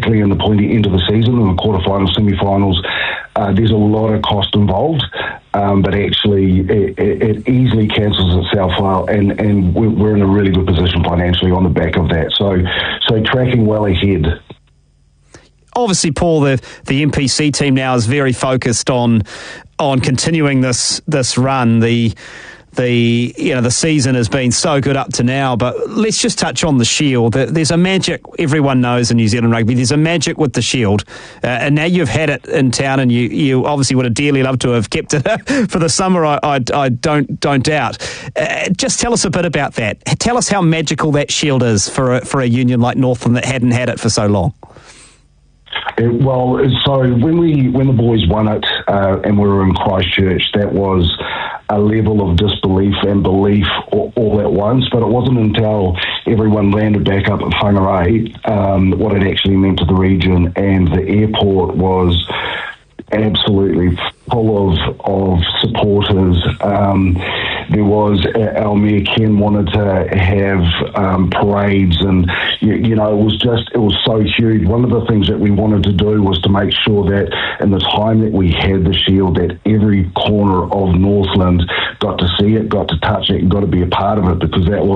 particularly in the pointy end of the season, in the quarterfinals, semi-finals, there's a lot of cost involved, but actually it easily cancels itself out, and we're in a really good position financially on the back of that. So tracking well ahead. Obviously, Paul, the NPC team now is very focused on continuing this run. The season has been so good up to now, but let's just touch on the Shield. There's a magic everyone knows in New Zealand rugby. There's a magic with the Shield, and now you've had it in town, and you obviously would have dearly loved to have kept it for the summer. I don't doubt. Just tell us a bit about that. Tell us how magical that Shield is for a union like Northland that hadn't had it for so long. Well, so when the boys won it and we were in Christchurch, that was a level of disbelief and belief all at once. But it wasn't until everyone landed back up at Whangarei what it actually meant to the region, and the airport was absolutely full of supporters. There was, our Mayor Ken wanted to have parades, and it was so huge. One of the things that we wanted to do was to make sure that in the time that we had the Shield, that every corner of Northland got to see it, got to touch it, and got to be a part of it, because that was